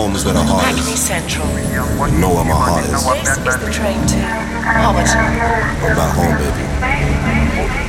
home is where the heart Hackney is. Central. You know where my heart is. This is the train to Homerton. I'm back home, baby.